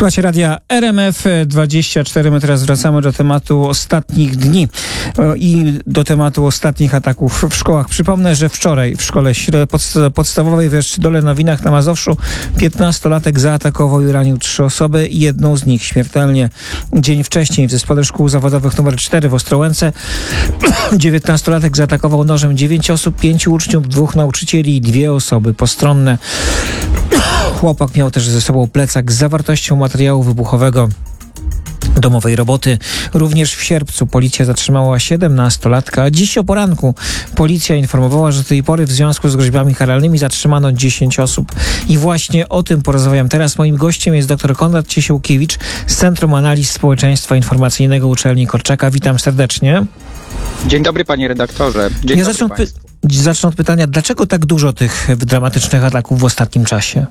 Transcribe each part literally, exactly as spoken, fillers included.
Słuchajcie radia R M F dwadzieścia cztery. My teraz wracamy do tematu ostatnich dni i do tematu ostatnich ataków w szkołach. Przypomnę, że wczoraj w szkole podstawowej w Jastrzędole na Winach na Mazowszu piętnastolatek zaatakował i ranił trzy osoby, jedną z nich śmiertelnie. Dzień wcześniej w Zespole Szkół Zawodowych numer cztery w Ostrołęce dziewiętnastolatek zaatakował nożem dziewięć osób, pięciu uczniów, dwóch nauczycieli i dwie osoby postronne. Chłopak miał też ze sobą plecak z zawartością materiału wybuchowego domowej roboty. Również w sierpcu policja zatrzymała siedemnastolatka. Dziś o poranku policja informowała, że do tej pory w związku z groźbami karalnymi zatrzymano dziesięć osób. I właśnie o tym porozmawiam teraz. Moim gościem jest dr Konrad Ciesiłkiewicz z Centrum Analiz Społeczeństwa Informacyjnego Uczelni Korczaka. Witam serdecznie. Dzień dobry, panie redaktorze. Dzień ja dobry zacznę, py- zacznę od pytania, dlaczego tak dużo tych dramatycznych ataków w ostatnim czasie?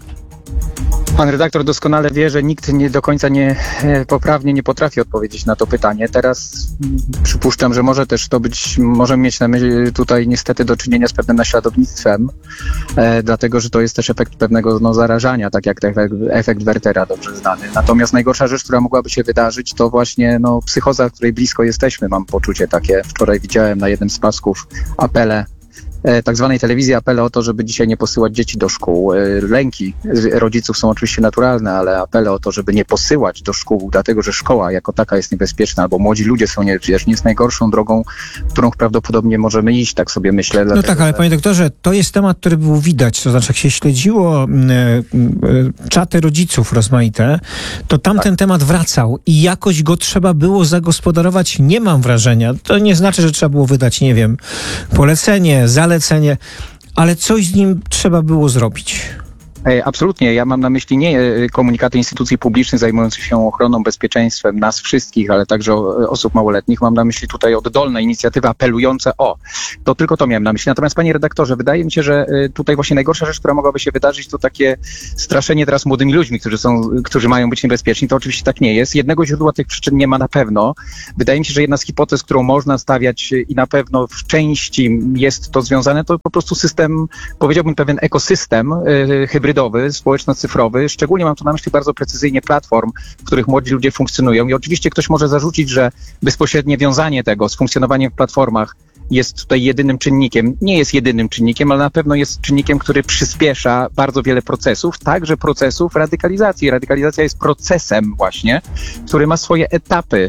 Pan redaktor doskonale wie, że nikt nie do końca nie poprawnie nie potrafi odpowiedzieć na to pytanie. Teraz przypuszczam, że może też to być, możemy mieć na myśli tutaj niestety do czynienia z pewnym naśladownictwem, e, dlatego że to jest też efekt pewnego no, zarażania, tak jak efekt, efekt Wertera dobrze znany. Natomiast najgorsza rzecz, która mogłaby się wydarzyć, to właśnie no, psychoza, której blisko jesteśmy, mam poczucie takie. Wczoraj widziałem na jednym z pasków apele tak zwanej telewizji apele o to, żeby dzisiaj nie posyłać dzieci do szkół. Lęki rodziców są oczywiście naturalne, ale apele o to, żeby nie posyłać do szkół, dlatego że szkoła jako taka jest niebezpieczna, albo młodzi ludzie są niebezpieczni, jest najgorszą drogą, którą prawdopodobnie możemy iść, tak sobie myślę. No dlatego, tak, ale że... panie doktorze, to jest temat, który był widać, to znaczy jak się śledziło y, y, czaty rodziców rozmaite, to tamten tak. temat wracał i jakoś go trzeba było zagospodarować, nie mam wrażenia. To nie znaczy, że trzeba było wydać, nie wiem, polecenie, zalecenie, Lecenie, ale coś z nim trzeba było zrobić. Absolutnie. Ja mam na myśli nie komunikaty instytucji publicznych zajmujących się ochroną, bezpieczeństwem nas wszystkich, ale także osób małoletnich. Mam na myśli tutaj oddolne inicjatywy apelujące o. To tylko to miałem na myśli. Natomiast panie redaktorze, wydaje mi się, że tutaj właśnie najgorsza rzecz, która mogłaby się wydarzyć, to takie straszenie teraz młodymi ludźmi, którzy są, którzy mają być niebezpieczni. To oczywiście tak nie jest. Jednego źródła tych przyczyn nie ma na pewno. Wydaje mi się, że jedna z hipotez, którą można stawiać i na pewno w części jest to związane, to po prostu system, powiedziałbym pewien ekosystem yy, hybrydowy, społeczno-cyfrowy. Szczególnie mam tu na myśli bardzo precyzyjnie platform, w których młodzi ludzie funkcjonują. I oczywiście ktoś może zarzucić, że bezpośrednie wiązanie tego z funkcjonowaniem w platformach jest tutaj jedynym czynnikiem. Nie jest jedynym czynnikiem, ale na pewno jest czynnikiem, który przyspiesza bardzo wiele procesów, także procesów radykalizacji. Radykalizacja jest procesem właśnie, który ma swoje etapy.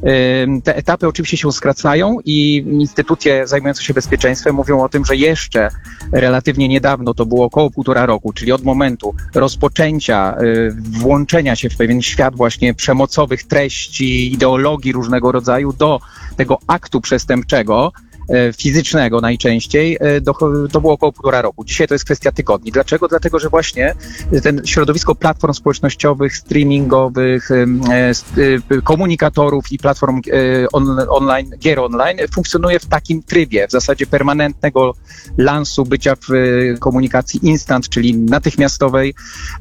Te etapy oczywiście się skracają i instytucje zajmujące się bezpieczeństwem mówią o tym, że jeszcze relatywnie niedawno, to było około półtora roku, czyli od momentu rozpoczęcia włączenia się w pewien świat właśnie przemocowych treści, ideologii różnego rodzaju do tego aktu przestępczego, fizycznego najczęściej, to było około półtora roku. Dzisiaj to jest kwestia tygodni. Dlaczego? Dlatego, że właśnie ten środowisko platform społecznościowych, streamingowych, komunikatorów i platform on, online, gier online funkcjonuje w takim trybie, w zasadzie permanentnego lansu bycia w komunikacji instant, czyli natychmiastowej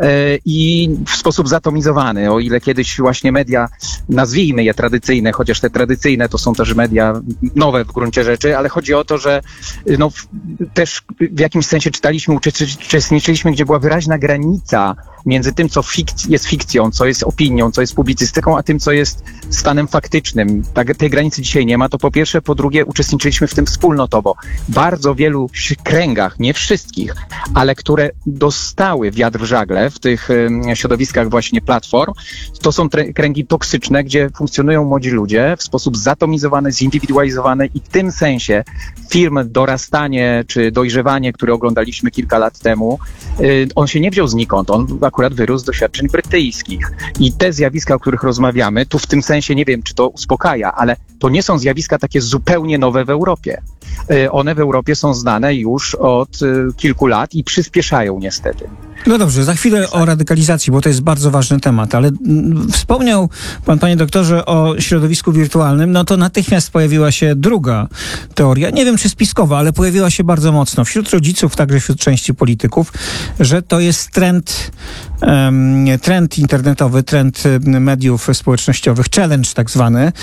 i w sposób zatomizowany. O ile kiedyś właśnie media, nazwijmy je tradycyjne, chociaż te tradycyjne to są też media nowe w gruncie rzeczy, ale chodzi o to, że no, też w jakimś sensie czytaliśmy, uczestniczyliśmy, gdzie była wyraźna granica między tym, co fikc- jest fikcją, co jest opinią, co jest publicystyką, a tym, co jest stanem faktycznym. Tak, tej granicy dzisiaj nie ma, to po pierwsze. Po drugie, uczestniczyliśmy w tym wspólnotowo. W bardzo wielu kręgach, nie wszystkich, ale które dostały wiatr w żagle w tych um, środowiskach właśnie platform, to są tre- kręgi toksyczne, gdzie funkcjonują młodzi ludzie w sposób zatomizowany, zindywidualizowany i w tym sensie film Dorastanie czy Dojrzewanie, który oglądaliśmy kilka lat temu, yy, on się nie wziął znikąd, on akurat wyrósł z doświadczeń brytyjskich. I te zjawiska, o których rozmawiamy, tu w tym sensie nie wiem, czy to uspokaja, ale to nie są zjawiska takie zupełnie nowe w Europie. Yy, one w Europie są znane już od yy, kilku lat i przyspieszają niestety. No dobrze, za chwilę o radykalizacji, bo to jest bardzo ważny temat, ale mm, wspomniał pan, panie doktorze, o środowisku wirtualnym, no to natychmiast pojawiła się druga teoria, nie wiem czy spiskowa, ale pojawiła się bardzo mocno wśród rodziców, także wśród części polityków, że to jest trend em, trend internetowy, trend mediów społecznościowych, challenge tak zwany. Em,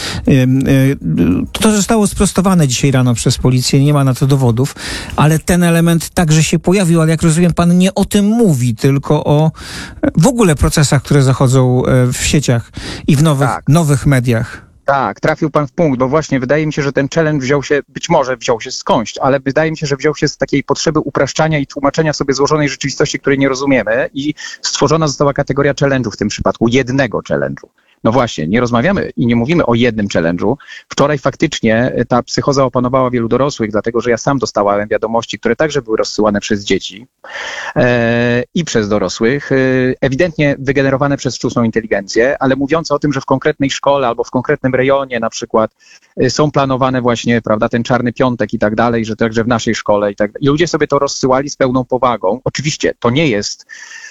e, to zostało sprostowane dzisiaj rano przez policję, nie ma na to dowodów, ale ten element także się pojawił, ale jak rozumiem, pan nie o tym mówi, tylko o w ogóle procesach, które zachodzą e, w sieciach i w nowych, Tak. nowych mediach. Tak, trafił pan w punkt, bo właśnie wydaje mi się, że ten challenge wziął się, być może wziął się skądś, ale wydaje mi się, że wziął się z takiej potrzeby upraszczania i tłumaczenia sobie złożonej rzeczywistości, której nie rozumiemy, i stworzona została kategoria challenge'u w tym przypadku, jednego challenge'u. No właśnie, nie rozmawiamy i nie mówimy o jednym challenge'u. Wczoraj faktycznie ta psychoza opanowała wielu dorosłych, dlatego że ja sam dostałem wiadomości, które także były rozsyłane przez dzieci e, i przez dorosłych, e, ewidentnie wygenerowane przez sztuczną inteligencję, ale mówiące o tym, że w konkretnej szkole albo w konkretnym rejonie na przykład e, są planowane właśnie, prawda, ten czarny piątek i tak dalej, że także w naszej szkole i tak dalej. I ludzie sobie to rozsyłali z pełną powagą. Oczywiście to nie jest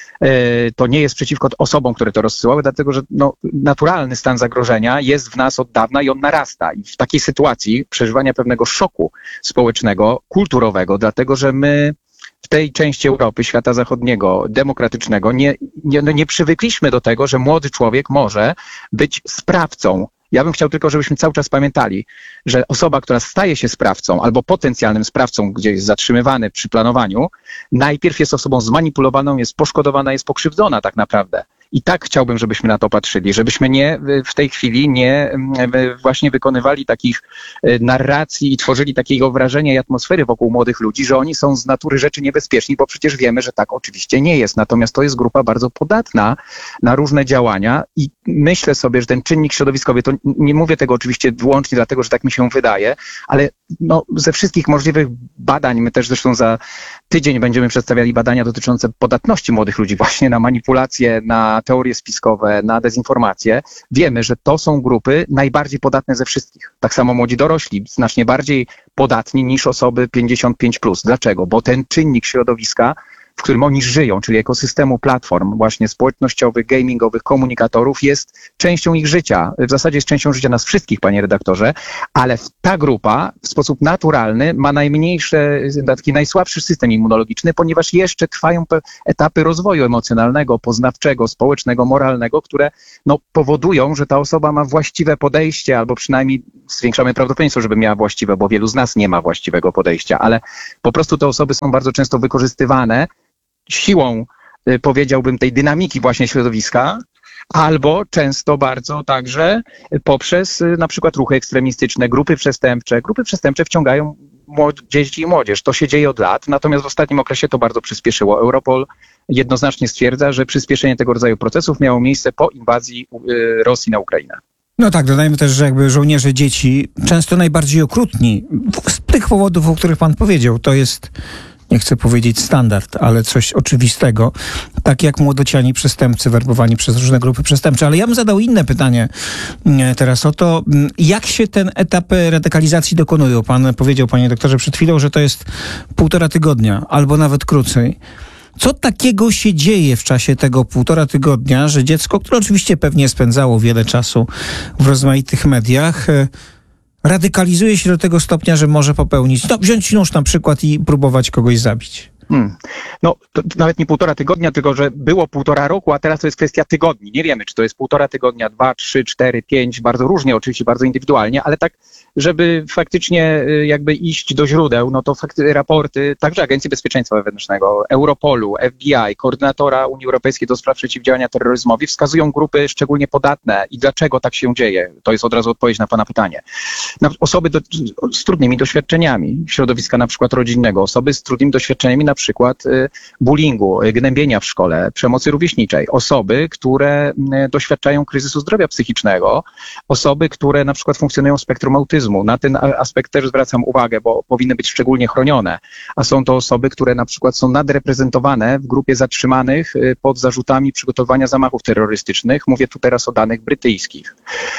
to nie jest przeciwko osobom, które to rozsyłały, dlatego że no, naturalny stan zagrożenia jest w nas od dawna i on narasta. I w takiej sytuacji przeżywania pewnego szoku społecznego, kulturowego, dlatego że my w tej części Europy, świata zachodniego, demokratycznego, nie, nie, no nie przywykliśmy do tego, że młody człowiek może być sprawcą. Ja bym chciał tylko, żebyśmy cały czas pamiętali, że osoba, która staje się sprawcą albo potencjalnym sprawcą, gdzie jest zatrzymywany przy planowaniu, najpierw jest osobą zmanipulowaną, jest poszkodowana, jest pokrzywdzona tak naprawdę. I tak chciałbym, żebyśmy na to patrzyli, żebyśmy nie w tej chwili nie właśnie wykonywali takich narracji i tworzyli takiego wrażenia i atmosfery wokół młodych ludzi, że oni są z natury rzeczy niebezpieczni, bo przecież wiemy, że tak oczywiście nie jest. Natomiast to jest grupa bardzo podatna na różne działania i myślę sobie, że ten czynnik środowiskowy, to nie mówię tego oczywiście wyłącznie dlatego, że tak mi się wydaje, ale no, ze wszystkich możliwych badań, my też zresztą za tydzień będziemy przedstawiali badania dotyczące podatności młodych ludzi właśnie na manipulacje, na teorie spiskowe, na dezinformację. Wiemy, że to są grupy najbardziej podatne ze wszystkich. Tak samo młodzi dorośli, znacznie bardziej podatni niż osoby pięćdziesiąt pięć plus. Dlaczego? Bo ten czynnik środowiska, w którym oni żyją, czyli ekosystemu platform właśnie społecznościowych, gamingowych, komunikatorów, jest częścią ich życia. W zasadzie jest częścią życia nas wszystkich, panie redaktorze, ale ta grupa w sposób naturalny ma najmniejszy, taki najsłabszy system immunologiczny, ponieważ jeszcze trwają etapy rozwoju emocjonalnego, poznawczego, społecznego, moralnego, które no, powodują, że ta osoba ma właściwe podejście, albo przynajmniej zwiększamy prawdopodobieństwo, żeby miała właściwe, bo wielu z nas nie ma właściwego podejścia, ale po prostu te osoby są bardzo często wykorzystywane siłą, powiedziałbym, tej dynamiki właśnie środowiska, albo często bardzo także poprzez na przykład ruchy ekstremistyczne, grupy przestępcze. Grupy przestępcze wciągają dzieci i młodzież. To się dzieje od lat, natomiast w ostatnim okresie to bardzo przyspieszyło. Europol jednoznacznie stwierdza, że przyspieszenie tego rodzaju procesów miało miejsce po inwazji Rosji na Ukrainę. No tak, dodajmy też, że jakby żołnierze dzieci, często najbardziej okrutni, z tych powodów, o których pan powiedział, to jest, nie chcę powiedzieć standard, ale coś oczywistego, tak jak młodociani przestępcy werbowani przez różne grupy przestępcze. Ale ja bym zadał inne pytanie teraz o to, jak się ten etap radykalizacji dokonują. Pan powiedział, panie doktorze, przed chwilą, że to jest półtora tygodnia, albo nawet krócej. Co takiego się dzieje w czasie tego półtora tygodnia, że dziecko, które oczywiście pewnie spędzało wiele czasu w rozmaitych mediach, radykalizuje się do tego stopnia, że może popełnić, no wziąć nóż na przykład i próbować kogoś zabić? Hmm. No, to, to nawet nie półtora tygodnia, tylko że było półtora roku, a teraz to jest kwestia tygodni. Nie wiemy, czy to jest półtora tygodnia, dwa, trzy, cztery, pięć, bardzo różnie, oczywiście bardzo indywidualnie, ale tak, żeby faktycznie jakby iść do źródeł, no to fakty, raporty także Agencji Bezpieczeństwa Wewnętrznego, Europolu, F B I, koordynatora Unii Europejskiej do spraw przeciwdziałania terroryzmowi wskazują grupy szczególnie podatne i dlaczego tak się dzieje. To jest od razu odpowiedź na pana pytanie. Na osoby do, z trudnymi doświadczeniami środowiska na przykład rodzinnego, osoby z trudnymi doświadczeniami na przykład bullyingu, gnębienia w szkole, przemocy rówieśniczej, osoby, które doświadczają kryzysu zdrowia psychicznego, osoby, które na przykład funkcjonują w spektrum autyzmu. Na ten aspekt też zwracam uwagę, bo powinny być szczególnie chronione, a są to osoby, które na przykład są nadreprezentowane w grupie zatrzymanych pod zarzutami przygotowania zamachów terrorystycznych. Mówię tu teraz o danych brytyjskich.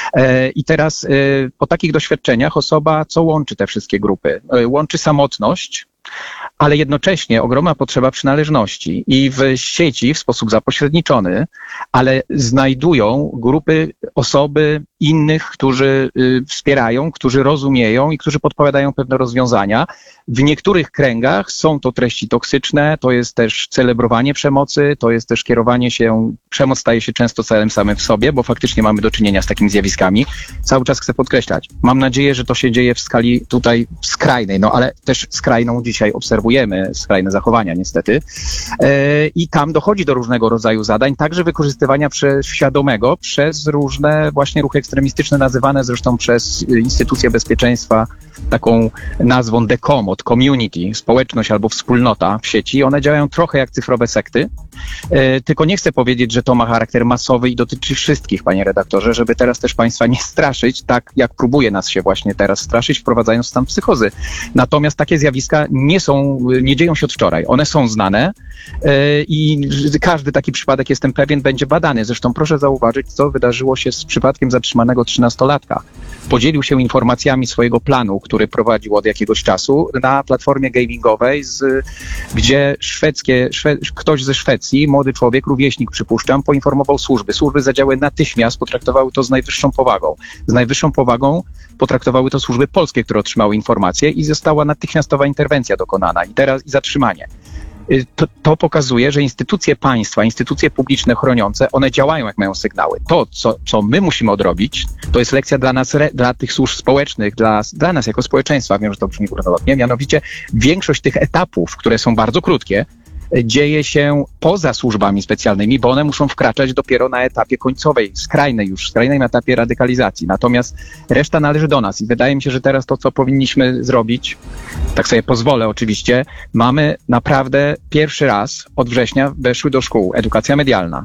I teraz po takich doświadczeniach osoba, co łączy te wszystkie grupy? Łączy samotność, ale jednocześnie ogromna potrzeba przynależności i w sieci w sposób zapośredniczony, ale znajdują grupy, osoby innych, którzy y, wspierają, którzy rozumieją i którzy podpowiadają pewne rozwiązania. W niektórych kręgach są to treści toksyczne, to jest też celebrowanie przemocy, to jest też kierowanie się, przemoc staje się często celem samym w sobie, bo faktycznie mamy do czynienia z takimi zjawiskami. Cały czas chcę podkreślać, mam nadzieję, że to się dzieje w skali tutaj skrajnej, no ale też skrajną dzisiaj obserwujemy, skrajne zachowania niestety. E, I tam dochodzi do różnego rodzaju zadań, także wykorzystywania przez świadomego przez różne właśnie ruchy ekstremistyczne, nazywane zresztą przez instytucje bezpieczeństwa taką nazwą D C O M, od community, społeczność albo wspólnota w sieci. One działają trochę jak cyfrowe sekty, e, tylko nie chcę powiedzieć, że to ma charakter masowy i dotyczy wszystkich, panie redaktorze, żeby teraz też państwa nie straszyć, tak jak próbuje nas się właśnie teraz straszyć, wprowadzając stan psychozy. Natomiast takie zjawiska nie są, nie dzieją się od wczoraj. One są znane e, i każdy taki przypadek, jestem pewien, będzie badany. Zresztą proszę zauważyć, co wydarzyło się z przypadkiem zatrzymanego trzynastolatka. Podzielił się informacjami swojego planu, który prowadził od jakiegoś czasu na platformie gamingowej, z, gdzie szwedzkie, szwe, ktoś ze Szwecji, młody człowiek, rówieśnik przypuszczam, poinformował służby. Służby zadziałały natychmiast, potraktowały to z najwyższą powagą. Z najwyższą powagą potraktowały to służby polskie, które otrzymały informacje i została natychmiastowa interwencja dokonana i teraz i zatrzymanie. To, to pokazuje, że instytucje państwa, instytucje publiczne chroniące, one działają jak mają sygnały. To, co, co my musimy odrobić, to jest lekcja dla nas, dla tych służb społecznych, dla, dla nas jako społeczeństwa. Wiem, że to brzmi górnolotnie. Mianowicie większość tych etapów, które są bardzo krótkie, dzieje się poza służbami specjalnymi, bo one muszą wkraczać dopiero na etapie końcowej, skrajnej już, skrajnym etapie radykalizacji. Natomiast reszta należy do nas i wydaje mi się, że teraz to, co powinniśmy zrobić, tak sobie pozwolę oczywiście, mamy naprawdę pierwszy raz od września weszły do szkół edukacja medialna,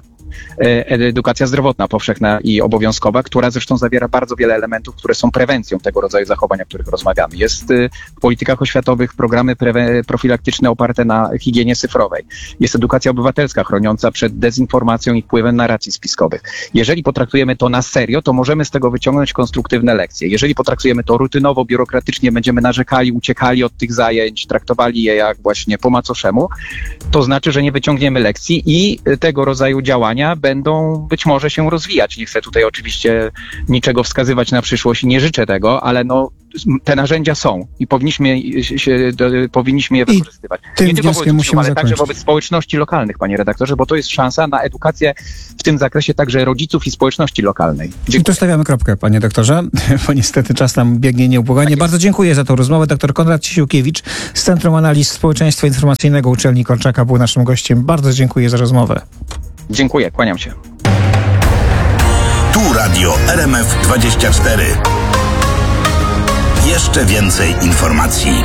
edukacja zdrowotna powszechna i obowiązkowa, która zresztą zawiera bardzo wiele elementów, które są prewencją tego rodzaju zachowań, o których rozmawiamy. Jest w politykach oświatowych programy prewe- profilaktyczne oparte na higienie cyfrowej. Jest edukacja obywatelska chroniąca przed dezinformacją i wpływem narracji spiskowych. Jeżeli potraktujemy to na serio, to możemy z tego wyciągnąć konstruktywne lekcje. Jeżeli potraktujemy to rutynowo, biurokratycznie, będziemy narzekali, uciekali od tych zajęć, traktowali je jak właśnie po macoszemu, to znaczy, że nie wyciągniemy lekcji i tego rodzaju działania będą być może się rozwijać. Nie chcę tutaj oczywiście niczego wskazywać na przyszłość i nie życzę tego, ale no te narzędzia są i powinniśmy, się, do, powinniśmy je I wykorzystywać. tym Nie tylko wobec musimy uczniów, ale zakończyć. także wobec społeczności lokalnych, panie redaktorze, bo to jest szansa na edukację w tym zakresie także rodziców i społeczności lokalnej. Dziękuję. I tu stawiamy kropkę, panie doktorze, bo niestety czas nam biegnie nieubłaganie. Tak Bardzo dziękuję za tą rozmowę. Doktor Konrad Cisiłkiewicz z Centrum Analiz Społeczeństwa Informacyjnego Uczelni Kolczaka był naszym gościem. Bardzo dziękuję za rozmowę. Dziękuję, kłaniam się. Tu Radio R M F dwadzieścia cztery. Jeszcze więcej informacji.